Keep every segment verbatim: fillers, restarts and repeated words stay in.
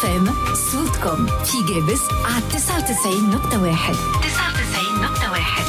اف ام صوتكم في جابس على تسعة وتسعين نقطة واحد. تسعة وتسعين نقطة واحد.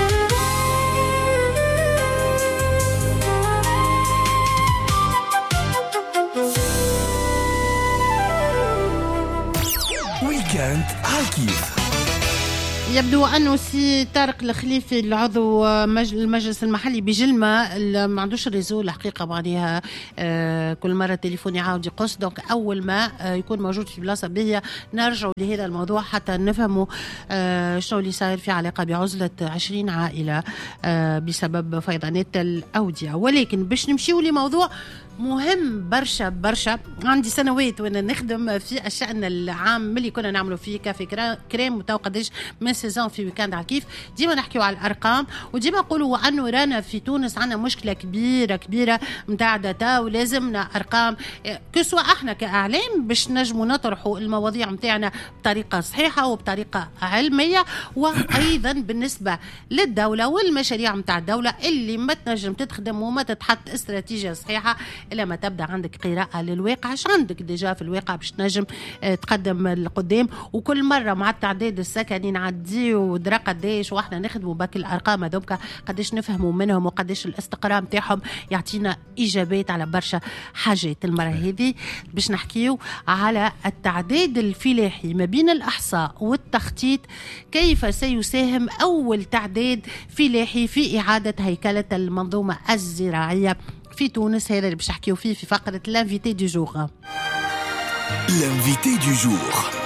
ويكند عالكيف. يبدو أنه سي طارق الخليفي العضو المجلس المحلي بجلمة ما عندوش الريزو الحقيقة معناها آه كل مرة تليفون يعاود يقص. دونك أول ما آه يكون موجود في بلاصة بهي نرجع لهذا الموضوع حتى نفهموا آه شو اللي صاير في علاقة بعزلة عشرين عائلة آه بسبب فيضانات الأودية. ولكن باش نمشيو لموضوع مهم برشا برشا. عندي سنوات وانا نخدم في الشأن العام ملي كنا نعملوا فيه كافي كريم وتو قداش من سيزون في ويكاند على كيف. ديما نحكيو على الارقام وديما نقولوا انه رانا في تونس عندنا مشكله كبيره كبيره نتاع داتا ولازمنا ارقام كسوا احنا كاعلام باش نجموا نطرحوا المواضيع نتاعنا بطريقه صحيحه وبطريقه علميه. وايضا بالنسبه للدوله والمشاريع نتاع الدوله اللي ما تنجم تخدم وما تتحط استراتيجيه صحيحه إلا ما تبدأ عندك قراءة للواقع. ايش عندك ديجا في الواقع باش تنجم تقدم لقدام. وكل مرة مع التعداد السكني نعدي ودرا قداش واحنا نخدموا باك الأرقام هذوك قداش نفهموا منهم وقداش الاستقرار نتاعهم يعطينا إجابات على برشا حاجات. المرة هذه باش نحكيو على التعداد الفلاحي ما بين الإحصاء والتخطيط. كيف سيساهم أول تعداد فلاحي في إعادة هيكلة المنظومة الزراعية في تونس؟ هذا اللي باش نحكيو فيه في فقرة لانفيتي دو جور. لانفيتي دو جور.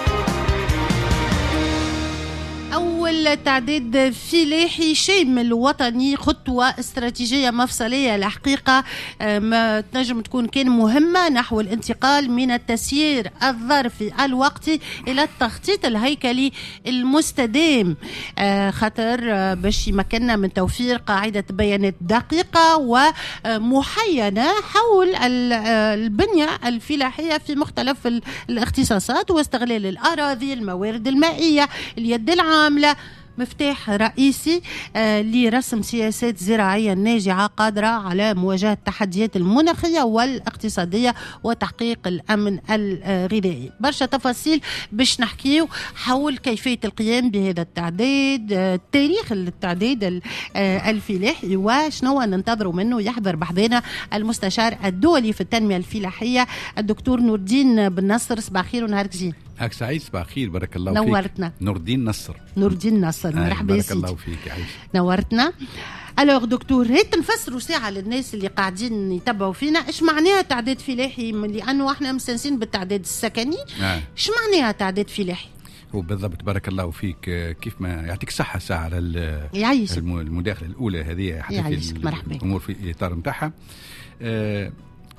أول تعداد فلاحي شامل وطني خطوة استراتيجية مفصلية الحقيقة ما تنجم تكون كان مهمة نحو الانتقال من التسيير الظرفي الوقتي إلى التخطيط الهيكلي المستدام خاطر باش يمكننا من توفير قاعدة بيانات دقيقة ومحينة حول البنية الفلاحية في مختلف الاختصاصات واستغلال الأراضي الموارد المائية اليد العاملة مفتاح رئيسي آه لرسم سياسات زراعية ناجعة قادرة على مواجهة التحديات المناخية والاقتصادية وتحقيق الأمن الغذائي. برشا تفاصيل باش نحكيو حول كيفية القيام بهذا التعداد آه تاريخ التعداد آه الفلاحي وشنو ننتظروا منه. يحضر بحضنا المستشار الدولي في التنمية الفلاحية الدكتور نور الدين بن نصر. صباح خير ونهارك زين. هاك سعيد. صباح خير. بارك الله فيك. نورتنا. نور الدين نصر. نور الدين نصر مرحبا بارك الله فيك. عايش. نورتنا. الوغ دكتور هيت نفسروا ساعة للناس اللي قاعدين يتبعوا فينا ايش معناها تعداد فلاحي لأنه احنا مستنسين بالتعداد السكني. ايش آه. معناها تعداد فلاحي؟ هو بالضبط بارك الله فيك. كيف ما يعطيك صحة ساعة على المداخلة الأولى هذه حديث الأمور في الإطار متاعها. آه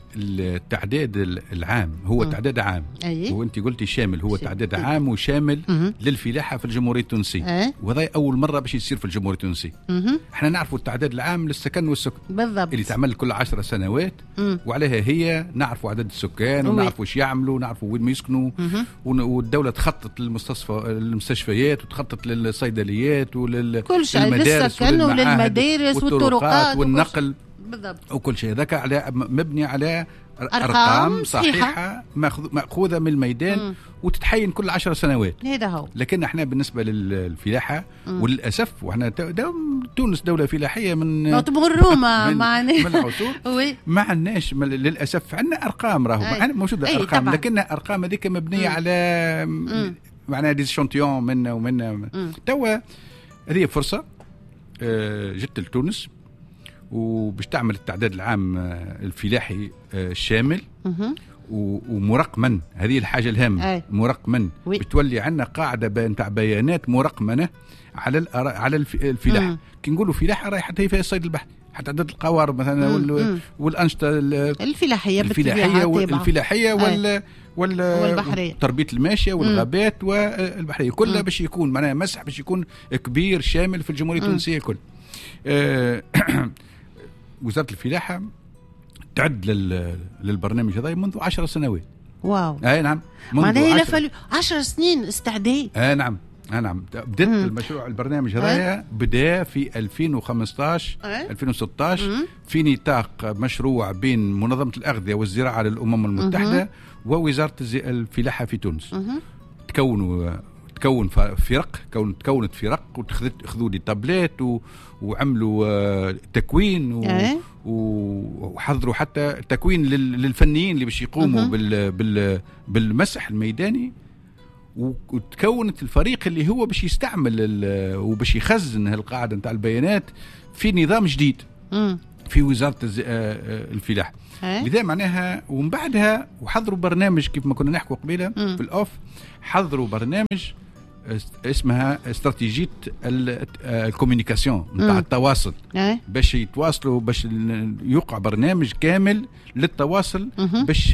التعداد العام هو م. تعداد عام أيه؟ وانت قلتي شامل. هو تعداد عام وشامل م. للفلاحة في الجمهورية التونسية أيه؟ وهذا أول مرة باش يصير في الجمهورية التونسية. احنا نعرفوا التعداد العام للسكن والسكن بالضبط اللي تعمل كل عشر سنوات م. وعليها هي نعرفوا عدد السكان ونعرفوا ايش يعملوا ونعرفوا وين ما يسكنوا والدولة تخطط للمستشفى المستشفيات وتخطط للصيدليات وللمدارس وللمدارس والطرقات والنقل بالضبط. وكل شيء ذاك على مبني على أرقام صحيحة مأخوذة من الميدان م. وتتحين كل عشر سنوات. هذا هو. لكن احنا بالنسبة للفلاحة وللأسف وإحنا تونس دولة فلاحية من روما من العصور ما عندناش للأسف. عندنا أرقام راهو موجودة أرقام لكن أرقام هذيك مبنية م. على معناها دي شونتيون منا ومنا. توا هذه فرصة جت لتونس وباش تعمل التعداد العام الفلاحي الشامل ومرقما. هذه الحاجة الهامة مرقما. بتولي عندنا قاعدة نتاع بيانات مرقمنة على على الفلاحة. كي نقولوا فلاحة رايحة هي فيها الصيد البحري حتى عدد القوارب مثلا والأنشطة الفلاحية الفلاحية والفلاحية وال والبحرية تربية الماشية والغابات والبحرية كلها باش يكون معناها مسح باش يكون كبير شامل في الجمهورية التونسية كل. أه وزارة الفلاحة تعد للبرنامج هذا منذ عشر سنوات. واو. اي نعم. معناها عشر... عشر سنين استعداد. اي نعم. نعم بدأت المشروع البرنامج هذايا بدأ في ألفين وخمسطاش ألفين وستطاش في نطاق مشروع بين منظمة الأغذية والزراعة للأمم المتحدة ووزارة الفلاحة في تونس. تكونوا تكون فرق كون تكونت فرق وتخذت خذوا لي تابلات و... وعملوا تكوين و... وحضروا حتى تكوين لل... للفنيين اللي باش يقوموا بال... بال... بالمسح الميداني، وتكونت الفريق اللي هو باش يستعمل ال... وباش يخزن هالقاعدة نتاع البيانات في نظام جديد في وزارة الفلاحة. لذا معناها ومن بعدها وحضروا برنامج كيف ما كنا نحكوا قبيله في الأوف، حضروا برنامج اسمها استراتيجية الكوميونيكاسيون نتاع التواصل باش يتواصلوا، باش يوقع برنامج كامل للتواصل باش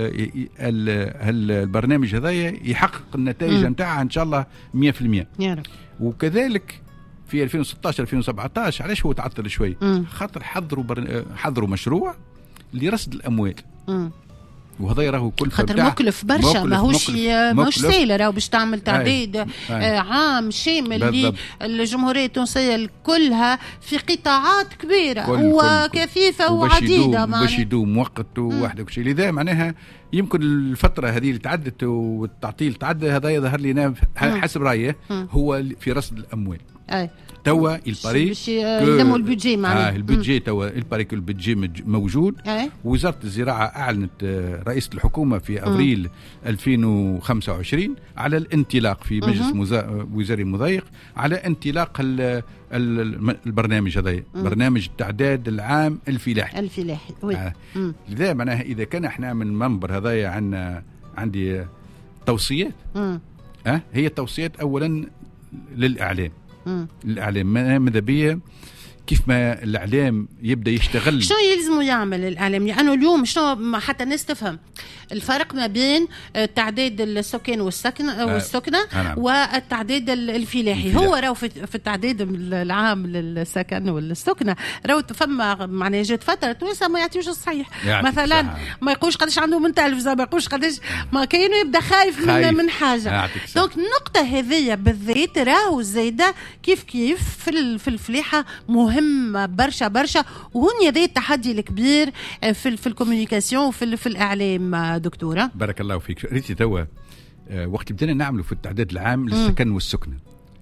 البرنامج هذايا يحقق النتائج نتاعها ان شاء الله مية في المية. وكذلك في ألفين وستطاش ألفين وسبعطاش علاش هو تعطل شوي؟ خاطر حضروا بر... حضروا مشروع لرصد الاموال. مم. وهذا راهو كل خاطر مكلف برشا، ماهوش ماهوش سهل، راهو باش تعمل تعديد آه. آه. عام شامل للجمهورية التونسية كلها في قطاعات كبيرة وكثيفة وعديدة باش يدوم وقت وواحدة وكل شيء. لذا معناها يمكن الفترة هذه اللي تعدت والتعطيل تعدى هذا يظهر لنا حسب رأيه هو في رصد الأموال. أي. توا الباري يلموا البودجي معناها آه البودجي توا الباري كل البودجي موجود. أي. وزارة الزراعة أعلنت رئيسة الحكومة في أبريل ألفين وخمسة وعشرين على الانطلاق في مجلس مزا... وزاري مضيق على انطلاق ال... البرنامج هذا، برنامج التعداد العام الفلاحي الفلاحي. آه. لذا معناها إذا كان احنا من منبر هذايا عندنا عندي توصيات أه؟ هي توصيات أولا للإعلام. مم. الإعلام ماذا بيا كيف ما الإعلام يبدأ يشتغل، شنو يلزمه يعمل الإعلام؟ لأنه اليوم شنو حتى الناس تفهم الفرق ما بين تعداد السكان والسكن والسكنة آه. والتعداد الفلاحي. هو راهو في التعداد العام للسكن والسكنة راهو فما معناها جات فترة توسع ما يعطيوش الصحيح، مثلا صحيح. ما يقولش قداش عنده من تلفزة، ما يقولش قداش، ما كاينه يبدا خايف, خايف. من من حاجة. دونك النقطة هذه بالذات راهو زايدة كيف كيف في في الفلاحة مهمة برشا برشا، وهون هذا التحدي الكبير في في الكوميونيكاسيون وفي في الإعلام. دكتورة بارك الله فيك. ريتي توا وقت بدنا نعملوا في التعداد العام للسكن والسكنة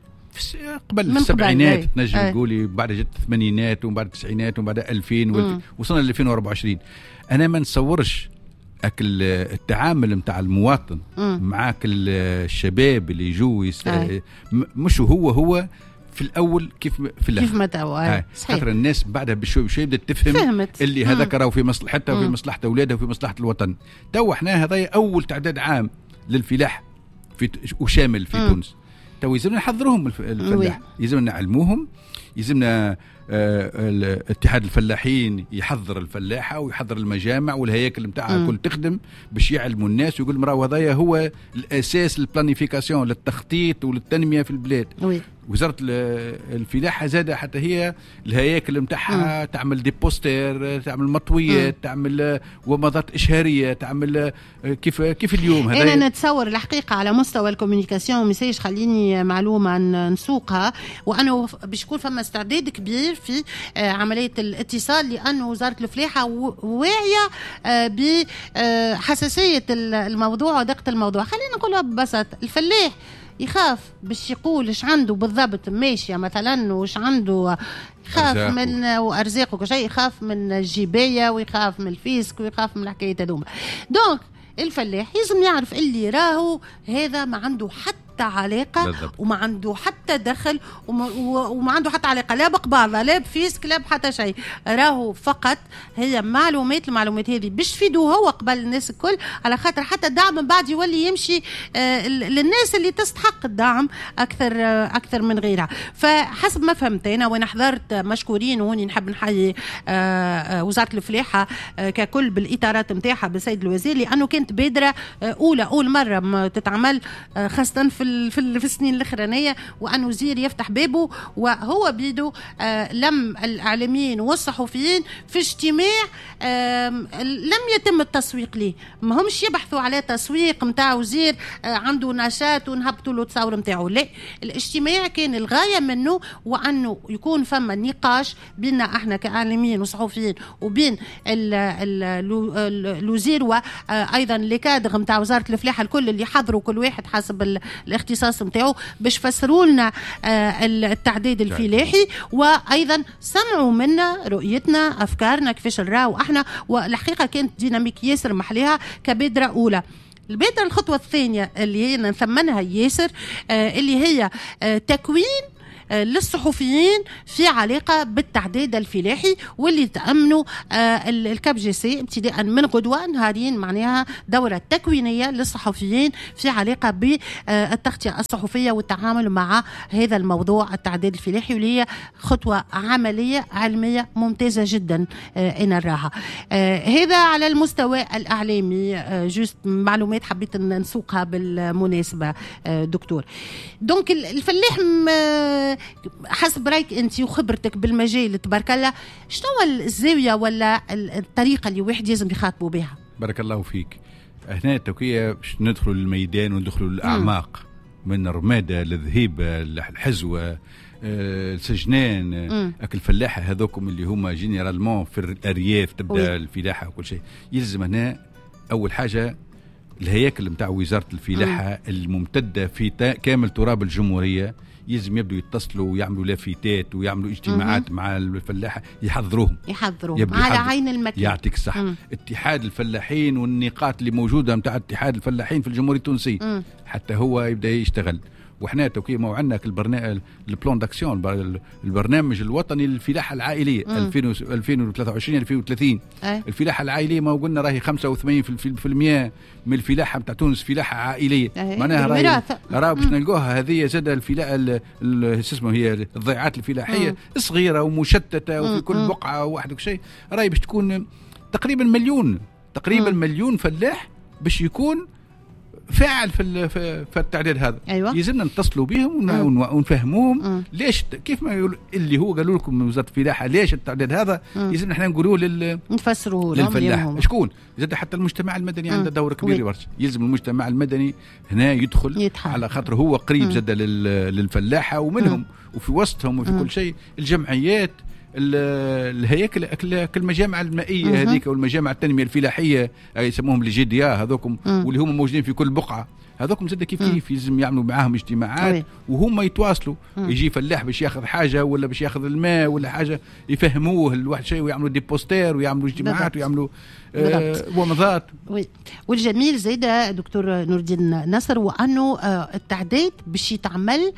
قبل السبعينات تنجم تقولي، بعد جت الثمانينات وبعد التسعينات وبعد ألفين وصلنا ل ألفين وأربعة وعشرين. أنا ما نصورش أكل التعامل متاع المواطن معاك الشباب اللي يجوا يست... مش هو هو في الأول كيف في كيف ما توا خاطر الناس بعدها بشوي بشوي بدأت تفهم فهمت. اللي هذاك راهو في مصلحتها وفي مصلحة أولادها وفي مصلحة الوطن. تو احنا هذا أول تعداد عام للفلاح في وشامل في مم. تونس. تو يلزمنا نحضرهم الفلاح، يلزمنا نعلموهم، يلزمنا آه اتحاد الفلاحين يحضر الفلاحة ويحضر المجامع والهياكل متاعها كل تخدم باش يعلموا الناس ويقول مراه هذايا هو الأساس للبلانيفيكاسيون للتخطيط وللتنمية في البلاد. وي. وزارة الفلاحة زادة حتى هي الهياكل متاعها تعمل دي بوستر، تعمل مطويات، مم. تعمل ومضات إشهارية، تعمل كيف كيف اليوم هذا. أنا نتصور الحقيقة على مستوى الكوميونيكاسيون مسايش خليني معلومة نسوقها، وأنا بشكون فما استعداد كبير في عملية الاتصال، لأن وزارة الفلاحة واعية بحساسية الموضوع ودقة الموضوع. خلينا نقولها ببساطة، الفلاح يخاف باش يقول ايش عنده بالضبط ماشيه مثلا، وش عنده يخاف من وارزاقه وكل شيء، يخاف من الجبايه ويخاف من الفيسك ويخاف من الحكايات هذوما. دونك الفلاح لازم يعرف اللي راهو هذا ما عنده حتى علاقة بالضبط. وما عنده حتى دخل وما, وما عنده حتى علاقة لا بقباضة لا بفيسك لا بحتى شيء، راهو فقط هي معلومات. المعلومات هذه باش تفيدوه هو قبل الناس الكل، على خاطر حتى الدعم من بعد يولي يمشي آه للناس اللي تستحق الدعم أكثر آه أكثر من غيرها. فحسب ما فهمت أنا وأنا حضرت مشكورين، وهوني نحب نحيي آه آه وزارة الفلاحة آه ككل بالإطارات متاعها بالسيد الوزير، لأنه كانت بادرة آه أولى أول مرة تتعمل آه خاصة في في في السنين الاخرانيه، وان وزير يفتح بابه وهو بيده آه لم الاعلاميين والصحفيين في اجتماع آه لم يتم التسويق ليه. ما همش يبحثوا على تسويق نتاع وزير آه عنده نشاط ونهبطوا له تصور نتاعو، لا، الاجتماع كان الغايه منه وانه يكون فما نقاش بيننا احنا كاعلاميين وصحفيين وبين الوزير وايضا الكادر نتاع وزاره الفلاحه الكل اللي حضروا كل واحد حسب الاختصاص نتاعو باش فسروا لنا التعداد الفلاحي، وايضا سمعوا منا رؤيتنا افكارنا كيفاش نراو احنا. والحقيقه كانت ديناميك ياسر محليها كبادره اولى. البادره الخطوه الثانيه اللي هي نثمنها ياسر اللي هي تكوين للصحفيين في علاقة بالتعداد الفلاحي، واللي تأمنوا الكاب جي سي ابتداء من غدوة نهارين معناها دورة تكوينية للصحفيين في علاقة بالتغطية الصحفية والتعامل مع هذا الموضوع التعداد الفلاحي، واللي هي خطوة عملية علمية ممتازة جدا أنا نراها. هذا على المستوى الإعلامي، جوست معلومات حبيت نسوقها بالمناسبة دكتور. دونك الفلاح حسب رايك انت وخبرتك بالمجال تبارك الله، شنو الزاويه ولا الطريقه اللي واحد لازم يخاطبوا بها؟ بارك الله فيك. هنا التوكيه باش ندخلوا للميدان وندخلوا للاعماق، من الرماده للذهيبه الحزوه السجنان اكل الفلاحه هذوكم اللي هما جينيرالمون في الارياف تبدا الفلاحه وكل شيء. يلزم هنا اول حاجه الهياكل نتاع وزاره الفلاحه الممتده في كامل تراب الجمهوريه يلزم يبدو يتصلوا ويعملوا لافتات ويعملوا اجتماعات مع الفلاحه يحضروهم يحضروهم على عين المكان. يعطيك الصح. اتحاد الفلاحين والنقاط اللي موجوده نتاع اتحاد الفلاحين في الجمهوريه التونسيه مم. حتى هو يبدا يشتغل. وحنا توكي ما عندنا البرنامج البلان داكسيون البرنامج الوطني للفلاحه العائليه ألفين وثلاثة وعشرين ألفين وثلاثين. أه؟ الفلاحه العائليه ما قلنا راهي خمسة وثمانين بالمئة من الفلاحه نتاع تونس فلاحه عائليه. أه؟ معناها راهي راه باش نلقوها هذه زاد الفلاحه اسمه هي الضيعات الفلاحيه مم. صغيره ومشتته وفي كل بقعه واحد وشيء، راهي باش تكون تقريبا مليون تقريبا مم. مليون فلاح باش يكون فاعل في في التعداد هذا. أيوة. يلزمنا نتصلوا بهم ونفهموهم ليش كيف ما يقول اللي هو قالوا لكم من وزاره الفلاحه ليش التعداد هذا، يلزمنا احنا نقولوه لل نفسروه للفلاح. شكون زاد حتى المجتمع المدني عنده دور كبير برشا. يلزم المجتمع المدني هنا يدخل يتحل. على خاطر هو قريب زاد للفلاحه ومنهم مم. وفي وسطهم وفي مم. كل شيء الجمعيات الهياكل المجامع المائيه هذيك والمجامع التنميه الفلاحيه يسموهم الجي دي ا هذوكم واللي هم موجودين في كل بقعه هذوكم زاد كيف كيف يلزم يعملوا معاهم اجتماعات وهم يتواصلوا. مم. يجي فلاح باش ياخذ حاجه ولا باش ياخذ الماء ولا حاجه يفهموه الواحد شيء ويعملوا دي بوستير ويعملوا اجتماعات ويعملوا آه ومضات. والجميل زيدا دكتور نور الدين نصر وانه آه التعداد باش يتعمل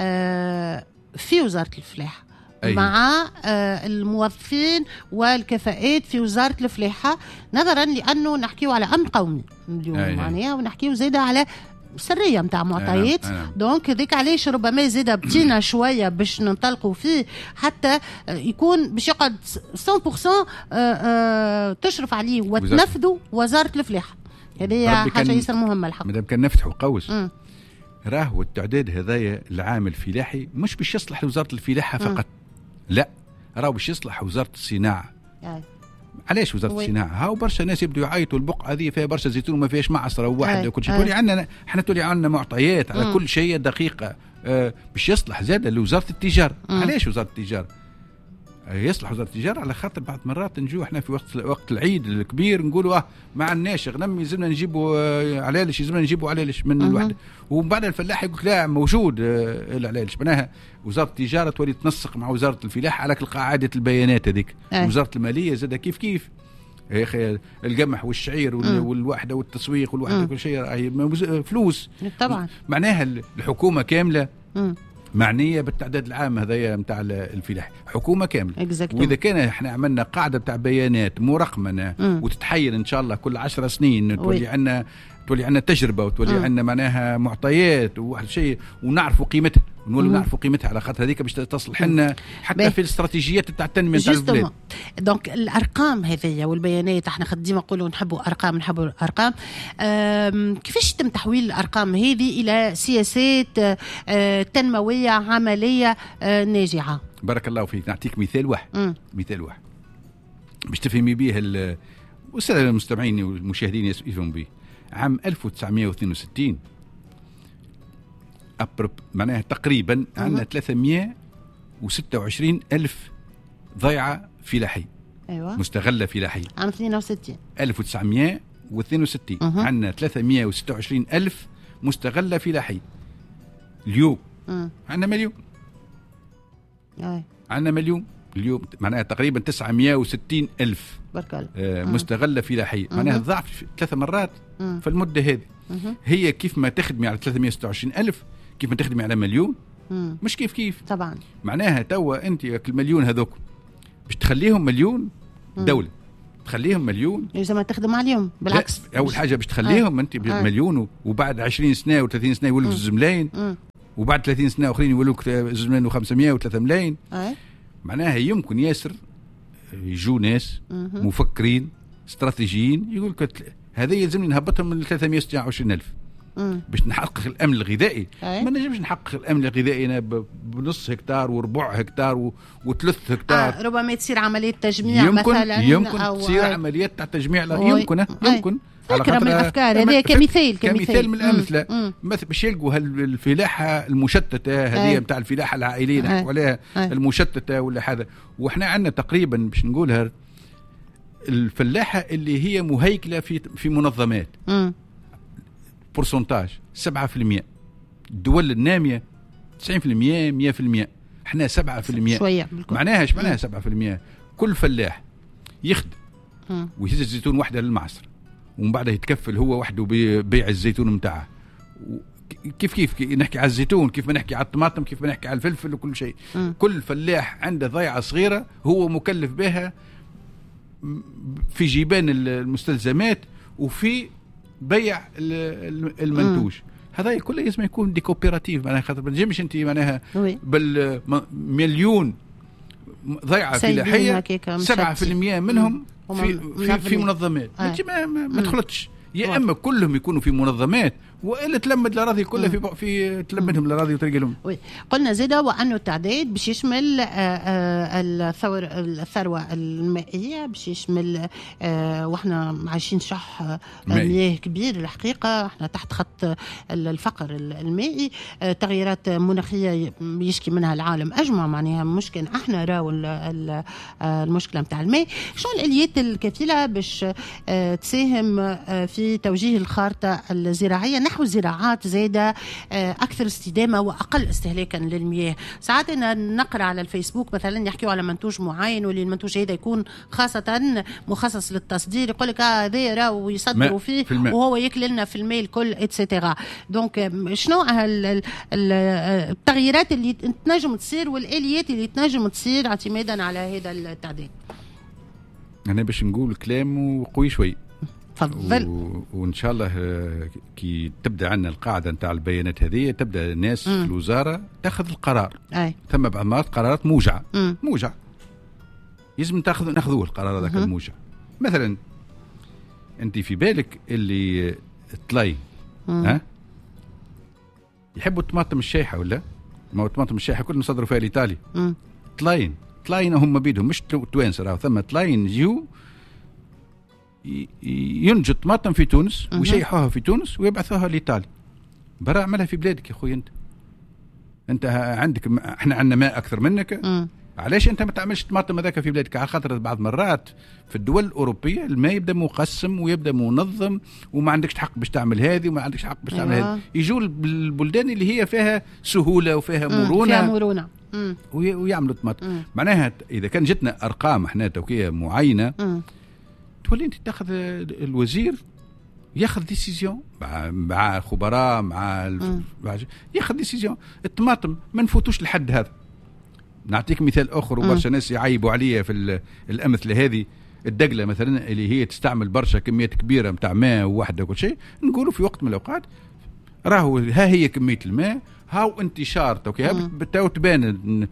آه في وزاره الفلاحه أيه. مع الموظفين والكفاءات في وزارة الفلاحة، نظرا لأنه نحكيه على أمن قومي اليوم أيه. معناها ونحكيه زيادة على سرية متاع معطيات. أيه. دونك ذيك علاش ربما زيادة بتينا شوية باش ننطلقوا فيه حتى يكون باش يقعد مية بالمئة تشرف عليه وتنفذوا وزارة الفلاحة. هذه حاجة ياسر مهمة الحق. مادام كان نفتحوا قوس راهو التعداد هذايا العام الفلاحي مش باش يصلح لوزارة الفلاحة فقط، لا راهو باش يصلح وزارة الصناعة. يعني. علاش وزارة وي. الصناعة؟ هاو برشا ناس يبدوا يعيطوا البقعة هذه فيها برشا زيتون وما فيهاش معصرة وواحد وكل شيء. تولي عندنا احنا تولي عندنا معطيات على مم. كل شيء دقيقة آه باش يصلح زاد لوزارة التجارة. مم. علاش وزارة التجارة؟ يصلح وزارة التجارة على خاطر بعض مرات نجوا احنا في وقت وقت العيد الكبير نقولوا اه ما عندناش غنم يلزمنا نجيبوا آه علالش يلزمنا نجيبوا علالش من الوحدة، ومن بعد الفلاح يقول لا موجود آه العلالش. معناها وزارة التجارة تولي تنسق مع وزارة الفلاحة على قاعدة البيانات هذيك. وزارة المالية زاد كيف كيف يا اخي القمح والشعير والوحدة والتسويق والوحدة كل شيء راهي فلوس طبعا. معناها الحكومة كاملة مم. معنيه بالتعداد العام هذايا نتاع الفلاح حكومه كامله. exactly. واذا كان احنا عملنا قاعده تاع بيانات مرقمنه وتتحير ان شاء الله كل عشر سنين تولي عندنا تولي عندنا تجربه وتولي عندنا معناها معطيات وواحد شيء ونعرفوا قيمتها ونولي نعرفوا قيمتها على خاطر هذيك باش تصلح لنا حتى في الاستراتيجيات تاع التنميه تاع البلاد. دونك الارقام هذيا والبيانات احنا ديما نقولوا نحبوا ارقام نحبوا ارقام. كيفاش يتم تحويل الارقام هذه الى سياسات تنمويه عمليه ناجعه؟ بارك الله فيك. نعطيك مثال واحد م. مثال واحد باش تفهمي به والساده المستمعين والمشاهدين يفهموا به. عام ألف وتسعمائة واثنين وستين معناها تقريبا عندنا ثلاثمائة وستة وعشرين ألف ضيعة فلاحية. أيوة. مستغلة فلاحية. عام اثنين وستين ألف وتسعمائة واثنين وستين عندنا ثلاثمائة وستة وعشرين ألف مستغلة فلاحية. اليوم عندنا مليون. أي. عندنا مليون اليوم معناها تقريبا تسعمائة وستين ألف آه مستغلة فلاحية. معناها ضعف ثلاث مرات مم. في المدة هذه. مم. هي كيف ما تخدمي على ثلاثمائة وستة وعشرين ألف كيف ما تخدمي على مليون مم. مش كيف كيف طبعا. معناها توا أنت المليون هذوك باش تخليهم مليون دولة مم. تخليهم مليون لازم ما تخدم عليهم بالعكس. أول حاجة باش تخليهم آه. أنت مليون وبعد عشرين سنة وثلاثين سنة يولوا زوج ملايين وبعد ثلاثين سنة أخرين يولوا زوج ملايين وخمسمائة وثلاثة ملايين. آه. معناها يمكن ياسر يجوا ناس مفكرين استراتيجيين يقول لك هذا يلزمني نهبطهم من ثلاثمائة وستة وعشرين ألف باش نحقق الأمن الغذائي. ما نجمش نحقق الأمن الغذائي بنص هكتار وربع هكتار وثلث هكتار. آه ربما تصير عملية تجميع يمكن مثلا يمكن أو تصير عمليات تاع تجميع يمكن يمكن فكرة من الأفكار هذه كمثال كمثال من الأمثلة مثل باش يلقوا الفلاحة المشتتة هذه نتاع الفلاحة العائلية نحكوا عليها المشتتة ولا هذا. وإحنا عندنا تقريبا باش نقولها الفلاحة اللي هي مهيكلة في في منظمات بورسنتاج سبعة في المئة. الدول النامية تسعين في المئة مئة في المئة. إحنا سبعة في المئة شوية. معناها إيش معناها سبعة في المئة؟ كل فلاح يخدم ويهز الزيتون وحده للمعصر ومن بعدها يتكفل هو وحده ببيع الزيتون متاعه. كيف كيف نحكي على الزيتون كيف ما نحكي على الطماطم كيف ما نحكي على الفلفل وكل شيء. م. كل فلاح عنده ضيعة صغيرة هو مكلف بها في جيبان المستلزمات وفي بيع المنتوج. هذا كله لازم يكون دي كوبيراتيف معناها خاطر ما تجمش انت معناها بالمليون ضيعة فلاحية سبعة في المئة منهم في في, في منظمات. آه. ما ما, ما تخلطش يا اما كلهم يكونوا في منظمات والا تلمد الاراضي كلها في في تلمدهم الاراضي وتلقى لهم. قلنا زيدا وانه التعداد باش يشمل الثور الثروه المائيه باش يشمل واحنا عايشين شح مياه كبير الحقيقه. احنا تحت خط الفقر المائي. تغييرات مناخيه يشكي منها العالم اجمع معناها مشكل احنا راو المشكله نتاع الماء. شو الاليات الكفيله باش تساهم في توجيه الخارطه الزراعيه نحو زراعات زايدة أكثر استدامة وأقل استهلاكا للمياه؟ ساعات أنا نقرأ على الفيسبوك مثلا يحكيوا على منتوج معين واللي المنتوج هذا يكون خاصة مخصص للتصدير يقول لك هذا راه ويصدروا فيه وهو ياكل لنا في الماء الكل اتسيتيرا. دونك شنو التغييرات اللي تنجم تصير والآليات اللي تنجم تصير اعتمادا على هذا التعديل؟ أنا باش نقول كلام قوي شوي تفضل. و... وان شاء الله كي تبدا عندنا القاعده نتاع البيانات هذه تبدا الناس م. في الوزاره تاخذ القرار. أي. ثم بعض المرات قرارات موجعه م. موجعه لازم تاخذ ناخذوه القرار هذاك الموجع. مثلا انت في بالك اللي طلاي ها يحبوا الطماطم الشايحه ولا ما هو الطماطم الشايحه كل نصدروا فيها لايطاليا. طلاين طلاين هم بيدهم مش توانسه راهو ثم طلاين يجيو ينجد طماطم في تونس ويشيحوها في تونس ويبعثوها لإيطاليا. برا اعملها في بلادك يا خويا. انت انت عندك احنا عندنا ماء اكثر منك. م. علاش انت ما تعملش الطماطم هذاك في بلادك؟ على خاطر بعض مرات في الدول الاوروبيه الماء يبدا مقسم ويبدا منظم وما عندكش حق باش تعمل هذه وما عندكش حق باش تعمل هذه. يجوا البلدان اللي هي فيها سهوله وفيها مرونه فيها مرونه ويعملوا طماطم. معناها اذا كان جتنا ارقام احنا توكيه معينه م. تولي انت تاخذ الوزير ياخذ ديسيزيون مع مع خبراء مع, مع ياخذ ديسيزيون. الطماطم ما نفوتوش لحد هذا. نعطيك مثال اخر وبرشا ناس يعيبوا عليا في الامثله هذه. الدقله مثلا اللي هي تستعمل برشا كميات كبيره نتاع ماء ووحده وكل شيء، نقولوا في وقت من الاوقات راهو ها هي كميه الماء هاو انتشار توكي بالتو تبان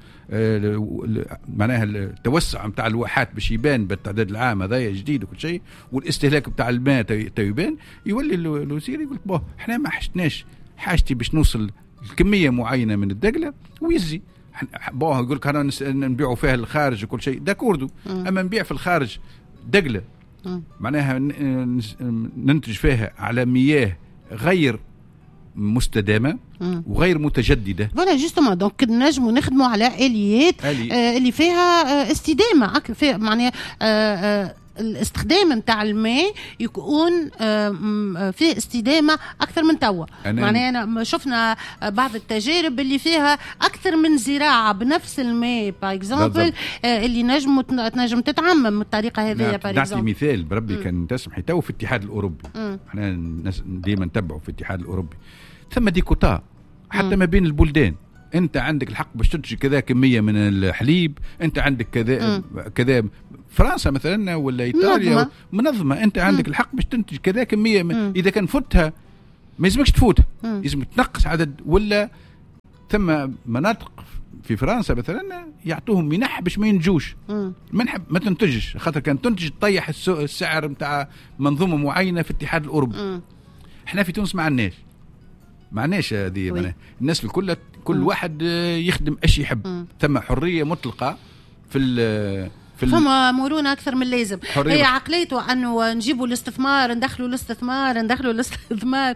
معناها التوسع نتاع الواحات باش يبان بالتعداد العام هذايا جديد وكل شيء، والاستهلاك نتاع الماء يبان، يولي الوزير يقول بوه احنا ما حشتناش حاجتي باش نوصل لكميه معينه من الدقله ويزي بوه يقول لك انا نبيعوا فيها الخارج وكل شيء داكوردو، اما نبيع في الخارج دقله معناها ننتج فيها على مياه غير مستدامه مم. وغير متجدده. فوالا جوستومون دونك نجموا نخدموا على اليات آه اللي فيها آه استدامه اكثر، فيها معناها آه آه الاستخدام نتاع الماء يكون آه فيه استدامه اكثر من توا. معناها شفنا بعض التجارب اللي فيها اكثر من زراعه بنفس الماء باغ اكزومبل آه اللي نجم تنجم تتعمم بالطريقه هذه. باغ اكزومبل نعطي مثال بربي م. كان تسمحي تو في الاتحاد الاوروبي، احنا ديما نتبعوا في الاتحاد الاوروبي ثم دي كوتا حتى ما بين البلدان، انت عندك الحق باش تنتج كذا كميه من الحليب، انت عندك كذا كذا فرنسا مثلا ولا ايطاليا منظمه, منظمة. انت عندك مم. الحق باش تنتج كذا كميه من مم. اذا كان فتها ما يلزمكش تفوتها، لازم تنقص عدد. ولا ثم مناطق في فرنسا مثلا يعطوهم منح باش ما ينجوش، منح ما تنتجش خاطر كان تنتج تطيح السعر نتاع منظومه معينه في الاتحاد الاوروبي. مم. احنا في تونس ما عندناش معناش هذه الناس الكل كل مم. واحد يخدم ايش يحب. مم. ثم حريه مطلقه في فما مرونة أكثر من اللازم. هي عقليته أنه نجيبوا الاستثمار ندخلوا الاستثمار ندخلوا الاستثمار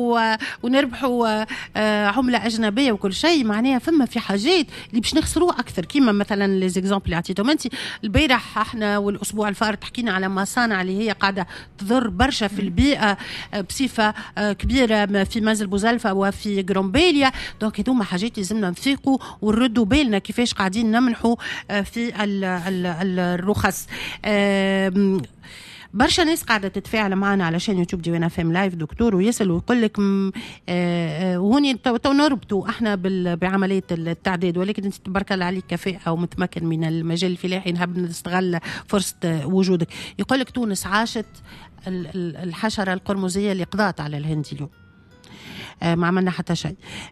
ونربحوا عملة أجنبية وكل شيء. معناها فما في حاجات اللي باش نخسروه أكثر، كيما مثلا ليزيكزامبل اللي عطيتهم أنت البارح. احنا والأسبوع الفارط حكينا على مصانع اللي هي قاعدة تضر برشا في البيئة بصفة كبيرة في منزل بوزلفة وفي جرومبيليا. دونك هذوما حاجات لازمنا نفيقوا ونردوا بالنا كيفاش قاعدين نمنحوا في ال ال الرخص. برشا ناس قاعدة تتفاعل معنا على شان يوتيوب ديوانا فيم لايف دكتور ويسأل ويقول لك وهوني تو نربطوا احنا بعملية التعداد، ولكن انت تبارك الله عليك كفاءة ومتمكن من المجال الفلاحي، نحب نستغل فرصة وجودك. يقول لك تونس عاشت الحشرة القرمزية اللي قضات على الهند اليوم، ما عملنا حتى شيء.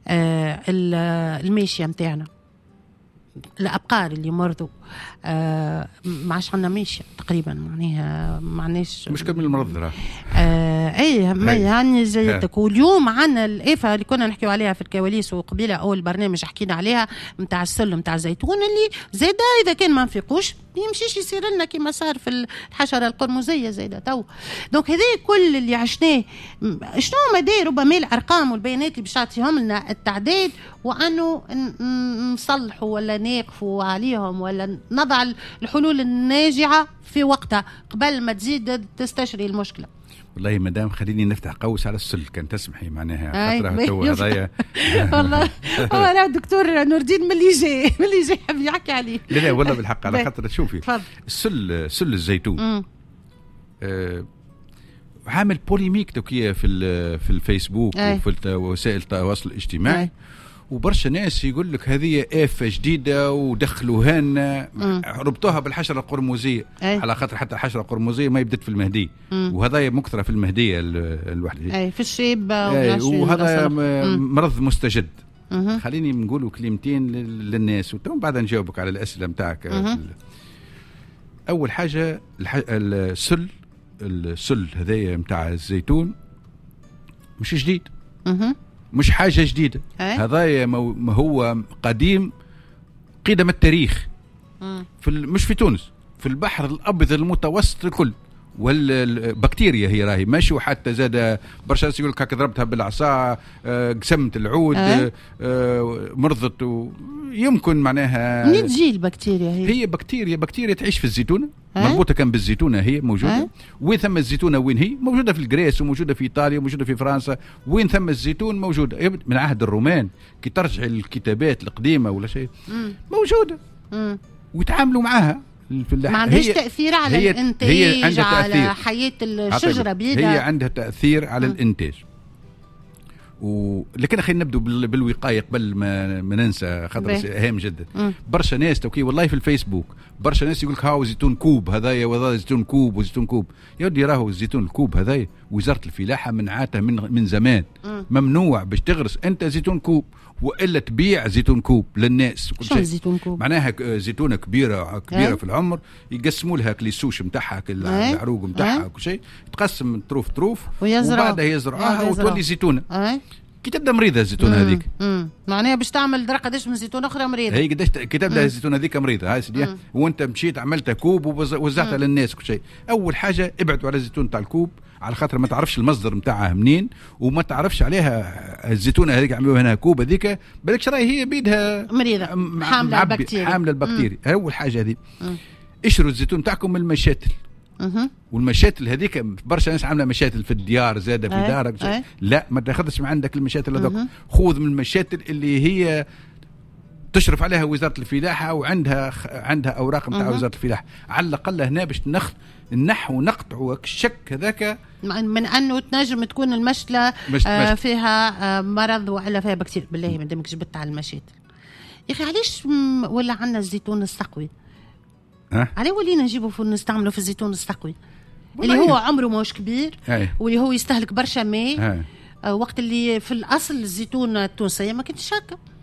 الماشية متاعنا الأبقار اللي مرضوا آه ما عادش عندنا ماشية تقريبا، معناها معناش مش كمل المرض راه آه اي يعني زيتك. واليوم عندنا الآفة اللي كنا نحكيو عليها في الكواليس وقبيلة أول برنامج حكينا عليها متاع السلم متاع الزيتون اللي زادا إذا كان ما نفيقوش يمشيش يصير لنا كما صار في الحشرة القرمزية زادا تو. دونك هذا كل اللي عشناه شنو مدى ربما الأرقام والبيانات اللي باش تعطيهم لنا التعداد، وأنه نصلحوا ولا ناقفوا عليهم ولا نضع الحلول الناجعة في وقتها قبل ما تزيد تستشري المشكلة. والله مدام خليني نفتح قوس على السل كان تسمحي معناها خاطر تو هذايا والله هو انا الدكتور نور الدين من اللي جاي من اللي جاي حاب يحكي عليه. لا لا والله بالحق على خاطر شوفي السل سل الزيتون آه عامل بوليميك توكيه في في الفيسبوك أي. وفي وسائل التواصل الاجتماعي أي. وبرشا ناس يقول لك هذه آفة جديدة ودخلوها لنا ربطوها بالحشرة القرمزية أي. على خاطر حتى الحشرة القرمزية ما يبدت في المهدي مم. وهذا مكثرة في المهدية الوحدة أي في الشيب وهذا مرض مستجد. مم. خليني نقولوا كلمتين للناس وتم بعد نجاوبك على الأسئلة متاعك. أول حاجة السل السل هذايا متاع الزيتون مش جديد. مم. مش حاجة جديدة، هذا ما هو قديم قدم التاريخ. في مش في تونس، في البحر الأبيض المتوسط الكل. والبكتيريا هي راهي ماشي، وحتى زاد برشا يقول لك هكا ضربتها بالعصا قسمت العود أه؟ أه مرضت. يمكن معناها منين تجي البكتيريا؟ هي هي بكتيريا بكتيريا تعيش في الزيتونة أه؟ مربوطة كان بالزيتونة، هي موجودة أه؟ وين ثم الزيتونة وين هي موجودة؟ في الجريس وموجودة في إيطاليا وموجودة في فرنسا. وين ثم الزيتون موجودة من عهد الرومان، كي ترجع الكتابات القديمة ولا شيء موجودة مم. ويتعاملوا معها. ما عندهاش تأثير على هي الإنتاج هي على حياة الشجرة بيدا. هي عندها تأثير على م. الإنتاج. و... لكن خلينا نبدو بالوقايه قبل ما, ما ننسى خاطر هام جدا. م. برشا ناس توكي والله في الفيسبوك برشا ناس يقول لك هاو زيتون كوب هذايا وهذا زيتون كوب وزيتون كوب. يا ودي راهو الزيتون الكوب هذايا وزاره الفلاحه منعاته من من زمان. م. ممنوع باش تغرس انت زيتون كوب والا تبيع زيتون كوب للناس. شو زيتون كوب؟ معناها زيتونه كبيره كبيره هي. في العمر يقسموا لها كليسوش نتاعها العروق نتاعها كل شيء تقسم طروف طروف وبعدها يزرعوها وتولي زيتونه. هي. كي تبدا مريضه الزيتونه هذيك معناها باش تعمل درا قداش من زيتونه اخرى مريضه. هي قداش كي تبدا الزيتونه هذيك مريضه هاي سيدي وانت مشيت عملتها كوب ووزعتها للناس كل شيء. اول حاجه ابعدوا على الزيتون تاع الكوب على خاطر ما تعرفش المصدر نتاعها منين وما تعرفش عليها الزيتونه هذيك عملوها هنا كوب هذيك بالك راهي هي بيدها مريضه حامله البكتيريا حامله البكتيريا. اول حاجه هذه اشروا الزيتون تاعكم من المشاتل. أه. والمشاتل هذيك برشا ناس عامله مشاتل في الديار زاده في دارك. أه. لا ما تاخذش من عندك المشاتل هذوك. أه. خذ من المشاتل اللي هي تشرف عليها وزاره الفلاحه وعندها عندها اوراق نتاع وزاره الفلاحه على الاقل هنا باش نخ نحو نقطعوا الشك هذاك من انه تنجم تكون المشتله آه فيها آه مرض ولا فيها بكتيريا. بالله ما دامك جبت على المشاتل يا اخي علاش ولا عندنا الزيتون السقوي؟ أه؟ عليه ولينا نجيبه في نستعمله في الزيتون السقوي اللي هو عمره ماهوش كبير. هاي. واللي هو يستهلك برشا ماء. آه وقت اللي في الاصل الزيتون التونسيه ما كانتش هكا.